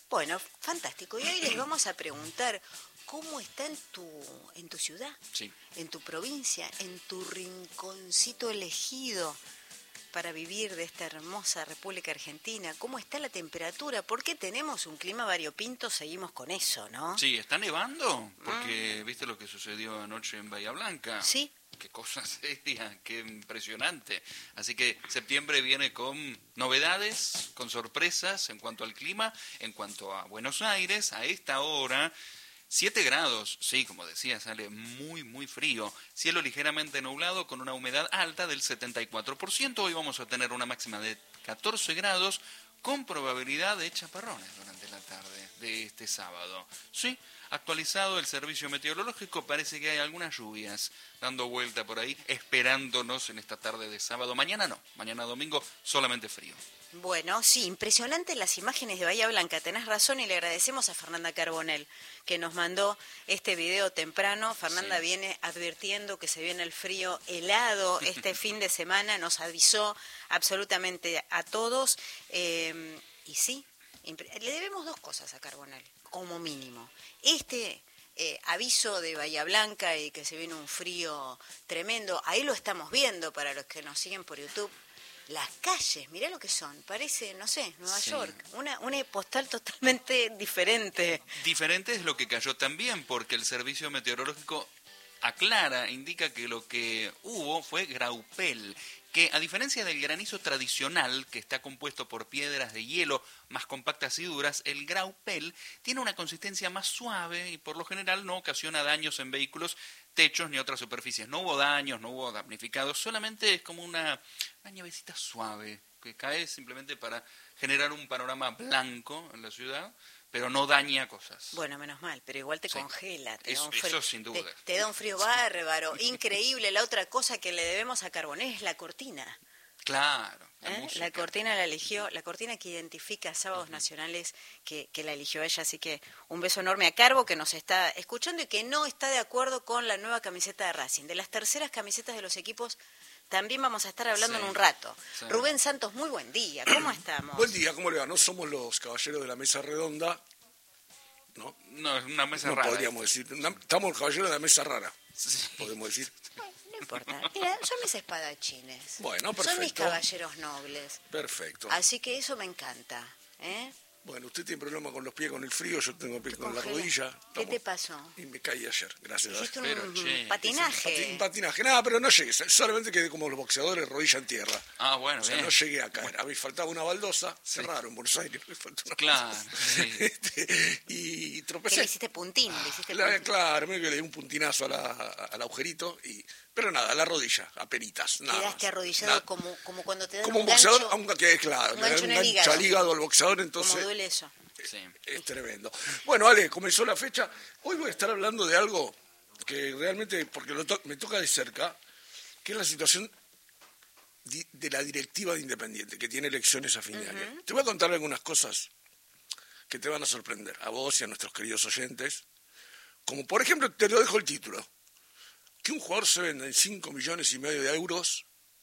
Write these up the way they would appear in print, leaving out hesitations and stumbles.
Bueno, fantástico. Y hoy les vamos a preguntar cómo está en tu ciudad, Sí. en tu provincia, en tu rinconcito elegido para vivir de esta hermosa República Argentina. ¿Cómo está la temperatura? Porque tenemos un clima variopinto, seguimos con eso, ¿no? Sí, ¿está nevando? Porque viste lo que sucedió anoche en Bahía Blanca. Sí. Qué cosa seria, qué impresionante. Así que septiembre viene con novedades, con sorpresas en cuanto al clima, en cuanto a Buenos Aires, a esta hora. 7 grados, sí, como decía, sale muy, muy frío. Cielo ligeramente nublado con una humedad alta del 74%. Hoy vamos a tener una máxima de 14 grados con probabilidad de chaparrones durante la tarde de este sábado. Sí, actualizado el servicio meteorológico, parece que hay algunas lluvias dando vuelta por ahí, esperándonos en esta tarde de sábado. Mañana no, mañana domingo solamente frío. Bueno, sí, impresionantes las imágenes de Bahía Blanca, tenés razón y le agradecemos a Fernanda Carbonell que nos mandó este video temprano. Fernanda Sí. viene advirtiendo que se viene el frío helado este fin de semana, nos avisó absolutamente a todos y sí, le debemos 2 cosas a Carbonell, como mínimo. Aviso de Bahía Blanca y que se viene un frío tremendo, ahí lo estamos viendo para los que nos siguen por YouTube. Las calles, mirá lo que son, parece, no sé, Nueva Sí. York, una postal totalmente diferente. Diferente es lo que cayó también, porque el servicio meteorológico aclara, indica que lo que hubo fue graupel, que a diferencia del granizo tradicional, que está compuesto por piedras de hielo más compactas y duras, el graupel tiene una consistencia más suave y por lo general no ocasiona daños en vehículos, techos ni otras superficies. No hubo daños, no hubo damnificados, solamente es como una nievecita suave que cae simplemente para generar un panorama blanco en la ciudad, pero no daña cosas. Bueno, menos mal, pero igual te congela. Te da un Eso sin duda. te da un frío bárbaro, increíble. La otra cosa que le debemos a Carbonell es la cortina. Claro, la música. La cortina la eligió, la cortina que identifica Sábados Nacionales, que la eligió ella, así que un beso enorme a Carbo que nos está escuchando y que no está de acuerdo con la nueva camiseta de Racing. De las terceras camisetas de los equipos también vamos a estar hablando Sí, en un rato. sí. Rubén Santos, muy buen día, ¿cómo estamos? Buen día, ¿cómo le va? No somos los caballeros de la mesa redonda, ¿no? No, es una mesa No rara. podríamos decir. Estamos los caballeros de la mesa rara, Sí. podemos decir. No importa, mira, son mis espadachines. Bueno, Son mis perfecto. caballeros nobles. Perfecto. Así que eso me encanta, ¿eh? Bueno, usted tiene problema con los pies con el frío, yo tengo pies con la Congela. rodilla. ¿Qué Estamos- te pasó? Y me caí ayer, gracias a Dios. Hiciste Pero, un che, patinaje. Un patinaje, nada, pero no llegué, solamente quedé como los boxeadores, rodilla en tierra. Ah, bueno, O sea, bien. no llegué a caer. A mí faltaba una baldosa, cerraron en Buenos Aires, me faltó una Claro, baldosa. sí. Y ¿Qué tropecé. le hiciste puntín? ¿Le hiciste Claro, puntín? claro, medio que le di un puntinazo al agujerito, pero nada, a la rodilla, apenitas. Nada Quedaste más. arrodillado Nada. como cuando te dan Como un un boxeador, gancho, aunque claro, un le dan gancho un en el gancho al hígado. hígado al boxeador, como entonces duele eso. Sí. es tremendo. Bueno, Ale, comenzó la fecha. Hoy voy a estar hablando de algo que realmente, porque me toca de cerca, que es la situación de la directiva de Independiente, que tiene elecciones a fin de año. Te voy a contar algunas cosas que te van a sorprender, a vos y a nuestros queridos oyentes. Como por ejemplo, te lo dejo el título, que un jugador se venda en 5,5 millones de euros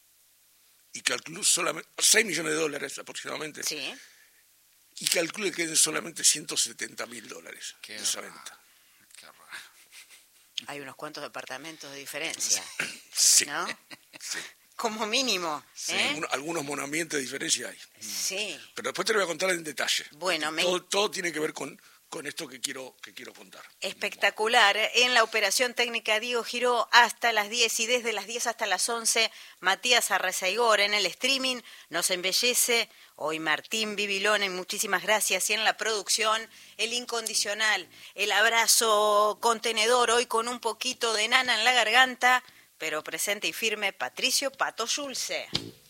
y que al club solamente, 6 millones de dólares aproximadamente, Sí. y que al club le queden solamente $170.000 Qué de esa raro. venta. Qué raro. Hay unos cuantos departamentos de diferencia, Sí, ¿no? sí. Como mínimo, ¿eh? Algunos monoambientes de diferencia hay. Sí. Pero después te lo voy a contar en detalle. Bueno, todo tiene que ver con esto que quiero contar. Espectacular. En la operación técnica Diego Giró hasta las 10 y desde las 10 hasta las 11 Matías Arrezaigor. En el streaming nos embellece hoy Martín Bibilone, muchísimas gracias. Y en la producción el incondicional, el abrazo contenedor hoy con un poquito de nana en la garganta, pero presente y firme Patricio Pato Schulze.